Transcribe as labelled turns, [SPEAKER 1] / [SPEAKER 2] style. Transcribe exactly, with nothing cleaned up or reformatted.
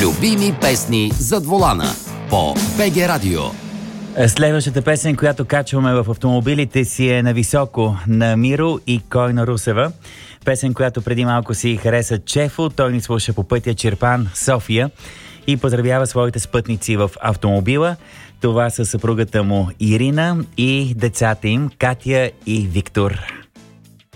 [SPEAKER 1] Любими песни зад волана по БГ Радио.
[SPEAKER 2] Следващата песен, която качваме в автомобилите си, е "Нависоко" на Миро и Койна Русева. Песен, която преди малко си хареса Чефо. Той ни слуша по пътя Чирпан, София и поздравява своите спътници в автомобила. Това са съпругата му Ирина и децата им Катя и Виктор.